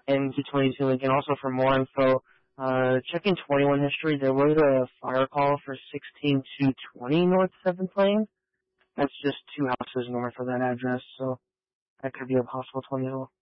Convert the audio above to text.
NT22 Lincoln. Also, for more info, checking 21 history, there was a fire call for 16220 North 7th Lane. That's just 2 houses north of that address, so that could be a possible 20 as well.